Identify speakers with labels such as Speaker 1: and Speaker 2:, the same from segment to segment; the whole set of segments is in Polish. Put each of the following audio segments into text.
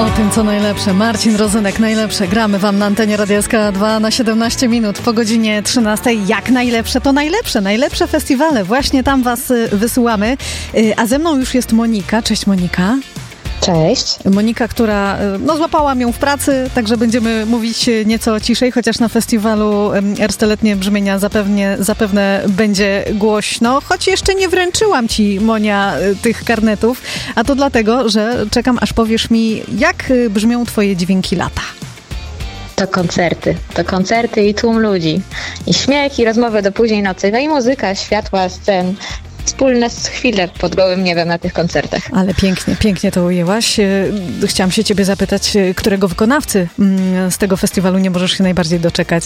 Speaker 1: O tym, co najlepsze. Marcin Rozenek, najlepsze. Gramy wam na antenie Radia SK2 na 17 minut po godzinie 13. Jak najlepsze, to najlepsze. Najlepsze festiwale. Właśnie tam was wysyłamy. A ze mną już jest Monika. Cześć, Monika.
Speaker 2: Cześć.
Speaker 1: Monika, która złapałam ją w pracy, także będziemy mówić nieco ciszej, chociaż na festiwalu Ersteletnie Brzmienia zapewne będzie głośno, choć jeszcze nie wręczyłam ci, Monia, tych karnetów, a to dlatego, że czekam, aż powiesz mi, jak brzmią twoje dźwięki lata.
Speaker 2: To koncerty i tłum ludzi. I śmiech, i rozmowy do późnej nocy. No i muzyka, światła, scen. Wspólne chwile pod gołym niebem na tych koncertach.
Speaker 1: Ale pięknie to ujęłaś. Chciałam się ciebie zapytać, którego wykonawcy z tego festiwalu nie możesz się najbardziej doczekać?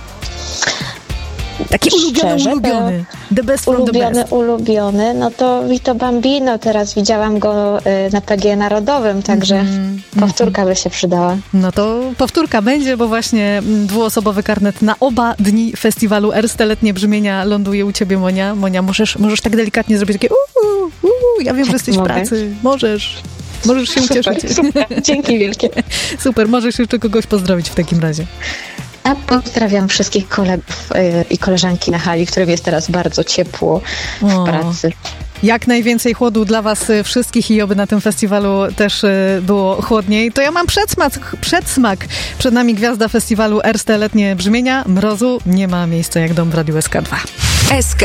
Speaker 1: Taki ulubiony. The best from the best.
Speaker 2: Ulubiony. No to Vito Bambino. Teraz widziałam go na PG Narodowym, także powtórka by się przydała.
Speaker 1: No to powtórka będzie, bo właśnie dwuosobowy karnet na oba dni festiwalu Ersteletnie Brzmienia ląduje u ciebie, Monia. Monia, możesz tak delikatnie zrobić takie ja wiem, że jesteś w pracy. Możesz się ucieszyć.
Speaker 2: Super. Dzięki wielkie.
Speaker 1: Super, możesz jeszcze kogoś pozdrowić w takim razie.
Speaker 2: A pozdrawiam wszystkich kolegów i koleżanki na hali, którym jest teraz bardzo ciepło w pracy.
Speaker 1: Jak najwięcej chłodu dla was wszystkich i oby na tym festiwalu też było chłodniej. To ja mam przedsmak. Przed nami gwiazda festiwalu Ersteletnie Brzmienia. Mrozu nie ma miejsca jak dom w Radiu SK2.
Speaker 3: SK